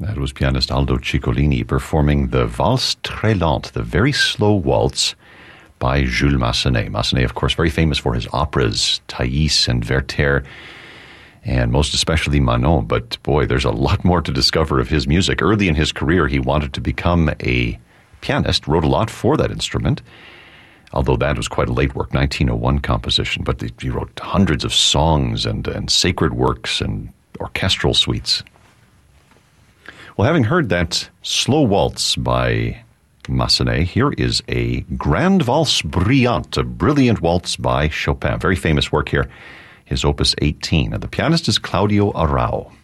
That was pianist Aldo Ciccolini performing the Valse Très Lente, the very slow waltz by Jules Massenet. Massenet, of course, very famous for his operas, Thais and Werther, and most especially Manon. But boy, there's a lot more to discover of his music. Early in his career, he wanted to become a pianist, wrote a lot for that instrument, although that was quite a late work, 1901 composition. But he wrote hundreds of songs and sacred works and orchestral suites. Well, having heard that slow waltz by Massenet, here is a Grande Valse Brillante, a brilliant waltz by Chopin. Very famous work here, his Opus 18. And the pianist is Claudio Arrau.